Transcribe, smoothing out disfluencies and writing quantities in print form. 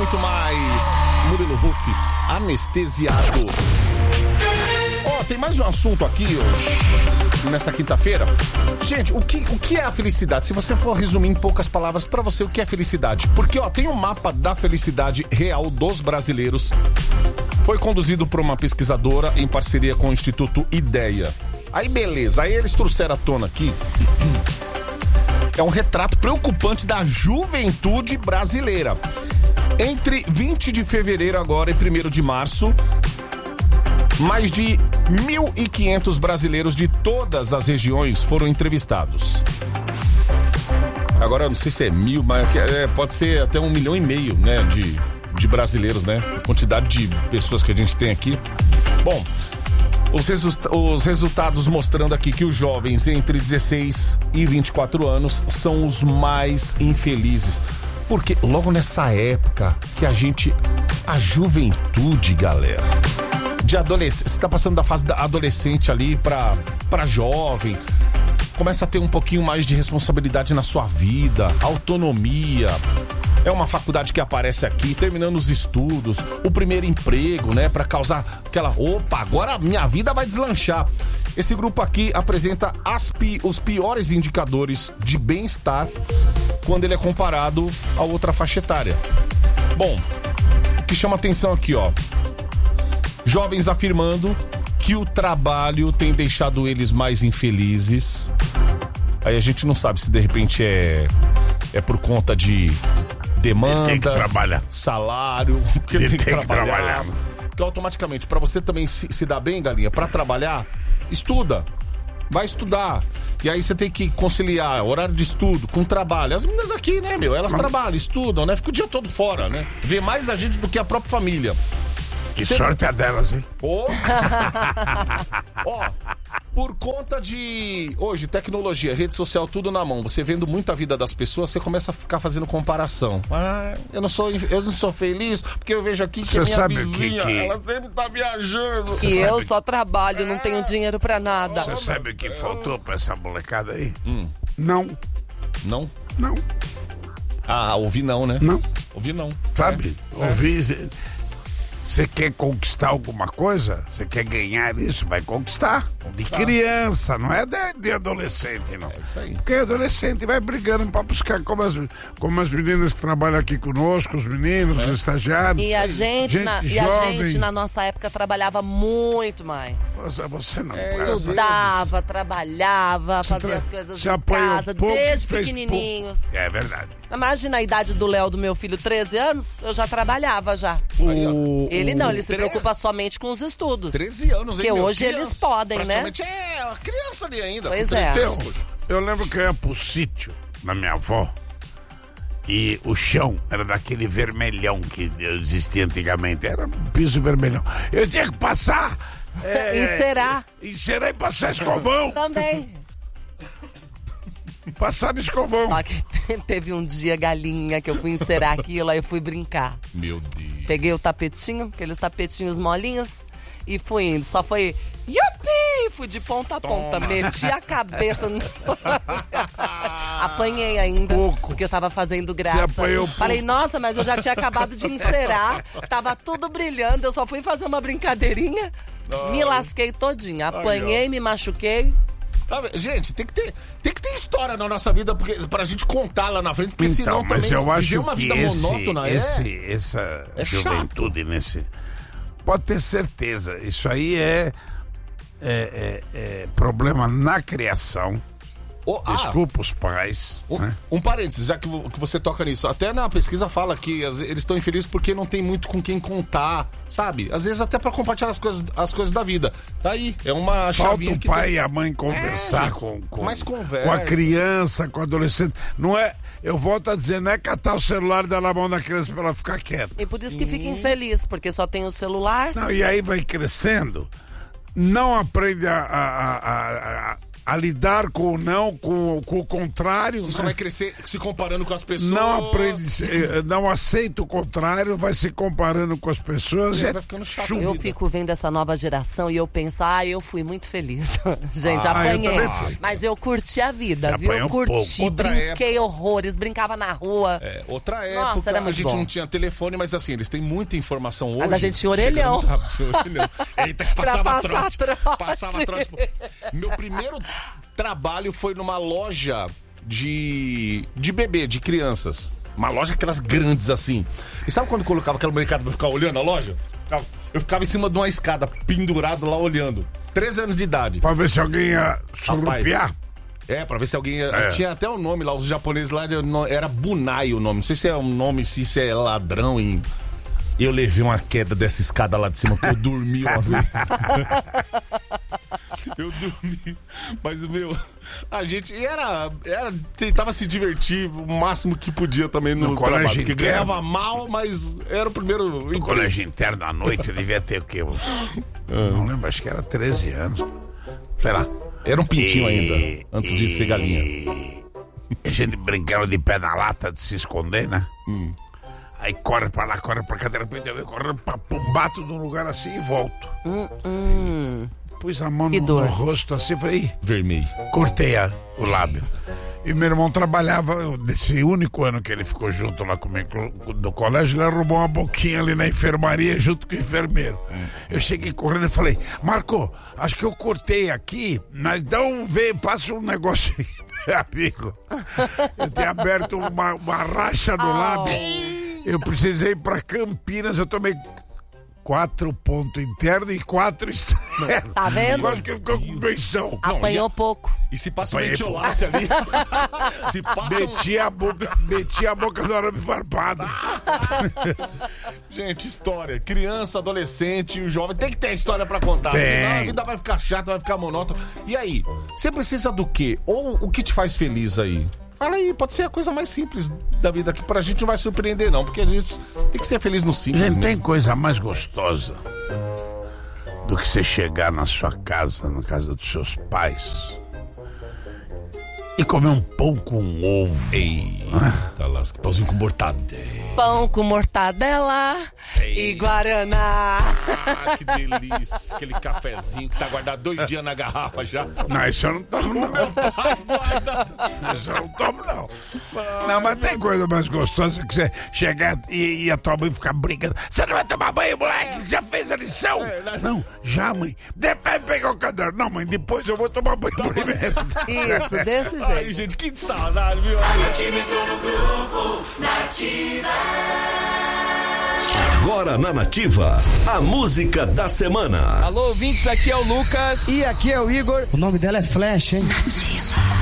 muito mais. Murilo Huff, anestesiado. Tem mais um assunto aqui hoje, nessa quinta-feira. Gente, o que é a felicidade? Se você for resumir em poucas palavras pra você, o que é felicidade? Porque, tem um mapa da felicidade real dos brasileiros. Foi conduzido por uma pesquisadora em parceria com o Instituto Ideia. Aí, beleza. Aí eles trouxeram à tona aqui. É um retrato preocupante da juventude brasileira. Entre 20 de fevereiro agora e 1º de março, mais de 1.500 brasileiros de todas as regiões foram entrevistados. Agora, eu não sei se é 1.000, mas pode ser até 1,5 milhão, né, de brasileiros, né? A quantidade de pessoas que a gente tem aqui. Bom, os resultados mostrando aqui que os jovens entre 16 e 24 anos são os mais infelizes. Porque logo nessa época que a juventude, galera, de adolescente, você tá passando da fase da adolescente ali pra jovem, começa a ter um pouquinho mais de responsabilidade na sua vida, autonomia. É uma faculdade que aparece aqui, terminando os estudos, o primeiro emprego, né, pra causar aquela, agora minha vida vai deslanchar. Esse grupo aqui apresenta os piores indicadores de bem-estar quando ele é comparado a outra faixa etária. Bom, o que chama atenção aqui, jovens afirmando que o trabalho tem deixado eles mais infelizes. Aí a gente não sabe se de repente é por conta de demanda, tem que trabalhar, salário, porque tem que trabalhar. Porque automaticamente, pra você também se dar bem, galinha, pra trabalhar, estuda. Vai estudar. E aí você tem que conciliar horário de estudo com trabalho. As meninas aqui, né, elas trabalham, estudam, né? Ficam o dia todo fora, né? Vê mais a gente do que a própria família. Que sorte é delas, hein? Por conta de hoje, tecnologia, rede social, tudo na mão, você vendo muita vida das pessoas, você começa a ficar fazendo comparação. Eu não sou feliz porque eu vejo aqui que a minha vizinha, ela sempre tá viajando. E eu só trabalho, não tenho dinheiro pra nada. Você sabe o que faltou pra essa molecada aí? Não? Não. Ouvir não, né? Não. Ouvir não. Sabe? Ouvir... Você quer conquistar alguma coisa? Você quer ganhar isso? Vai conquistar. De criança, não é de adolescente, não. É isso aí. Porque adolescente vai brigando pra buscar, como as meninas que trabalham aqui conosco, os meninos, os estagiários. E a gente na nossa época trabalhava muito mais. Você não. Estudava, trabalhava, fazia as coisas de casa, desde pequenininhos. É verdade. Imagina a idade do Léo, do meu filho, 13 anos, eu já trabalhava já. Ele não, ele se preocupa somente com os estudos. 13 anos, hein? Porque hoje eles podem, né? Praticamente é criança ali ainda. Pois é. Eu lembro que eu ia pro sítio da minha avó e o chão era daquele vermelhão que existia antigamente. Era um piso vermelhão. Eu tinha que passar... Encerar. Encerar e passar escovão. Também. Passar de escovão. Só que teve um dia, galinha, que eu fui encerar aquilo, aí eu fui brincar. Meu Deus. Peguei o tapetinho, aqueles tapetinhos molinhos, e fui indo. Só foi... Yupi! Fui de ponta a ponta. Meti a cabeça no... Apanhei ainda. Porque eu tava fazendo graça. Você apanhou pouco. Falei, nossa, mas eu já tinha acabado de encerar. Tava tudo brilhando. Eu só fui fazer uma brincadeirinha. Me lasquei todinha. Apanhei, me machuquei. Gente, tem que ter história na nossa vida pra gente contar lá na frente, porque senão mas também eu acho viver uma vida monótona essa juventude pode ter certeza, isso aí é problema na criação. Desculpa os pais. Um parênteses, já que você toca nisso. Até na pesquisa fala que eles estão infelizes porque não tem muito com quem contar, sabe? Às vezes até pra compartilhar as coisas da vida. Daí, é uma chavinha que... Falta o pai e a mãe conversar com a criança, com o adolescente. Não é... Eu volto a dizer, não é catar o celular e dar na mão da criança pra ela ficar quieta. E por isso que fica infeliz, porque só tem o celular. Não, e aí vai crescendo, não aprende a a lidar com o não, com o contrário. Você só vai crescer se comparando com as pessoas. Não aprende, não aceita o contrário, vai se comparando com as pessoas. Vai ficando chato. Eu fico vendo essa nova geração e eu penso, eu fui muito feliz. Gente, apanhei. Mas eu curti a vida, viu? Eu curti, brinquei horrores, brincava na rua. Outra época, nossa, era muito a gente não tinha telefone, mas assim, eles têm muita informação hoje. Mas a gente tinha orelhão. Eita, passava trote. Passava trote. Meu primeiro trabalho foi numa loja de bebê, de crianças. Uma loja aquelas grandes assim. E sabe quando colocava aquela molecada pra ficar olhando a loja? Eu ficava em cima de uma escada, pendurado lá olhando. 13 anos de idade. Pra ver se alguém ia surrupiar? Pra ver se alguém ia... Tinha até o nome lá, os japoneses lá, era Bunai o nome. Não sei se é um nome, se isso é ladrão em... Eu levei uma queda dessa escada lá de cima, que eu dormi uma vez. Eu dormi. Mas, a gente tentava se divertir o máximo que podia também no trabalho. Porque ganhava mal, mas era o primeiro no colégio interno à noite, eu devia ter o quê? Não lembro, acho que era 13 anos. Sei lá. Era um pintinho ainda, antes de ser galinha. A gente brincava de pé na lata, de se esconder, né? Aí corre pra lá, corre pra cá, de repente eu corro, bato num lugar assim e volto. Pus a mão no rosto assim, falei, vermelho. Cortei o lábio. E meu irmão trabalhava, nesse único ano que ele ficou junto lá comigo no colégio, ele arrumou uma boquinha ali na enfermaria junto com o enfermeiro. Eu cheguei correndo e falei, Marco, acho que eu cortei aqui, mas dá passa um negócio aí, meu amigo. Eu tinha aberto uma racha no lábio. Eu precisei ir pra Campinas, eu tomei 4 pontos internos e 4 externos. Tá vendo? Quase que ficou com benção. Apanhou pouco. E se passa um metiolate ali? Se passa meti a boca do arame farpado. Gente, história. Criança, adolescente, o jovem tem que ter história pra contar. Senão a vida vai ficar chata, vai ficar monótona. E aí, você precisa do quê? Ou o que te faz feliz aí? Fala aí, pode ser a coisa mais simples da vida aqui. Pra gente não vai surpreender, não. Porque a gente tem que ser feliz no simples. Gente, tem coisa mais gostosa do que você chegar na sua casa, na casa dos seus pais, e comer um pão com ovo. Eita, lasca. Pãozinho com mortadela. Pão com mortadela e guaraná. Que delícia. Aquele cafezinho que tá guardado 2 dias na garrafa já. Não, isso eu não tomo, não. Isso eu não tomo, não. Não, mas tem coisa mais gostosa que você chegar e a tua mãe ficar brincando. Você não vai tomar banho, moleque? Você já fez a lição? Não, já, mãe. Depois pegar o caderno. Não, mãe, depois eu vou tomar banho primeiro. Isso, desse jeito. Ai, gente, que saudade, viu? A Nativa entrou no grupo, Nativa. Agora na Nativa, a música da semana. Alô, ouvintes, aqui é o Lucas. E aqui é o Igor. O nome dela é Flash, hein? Nativa.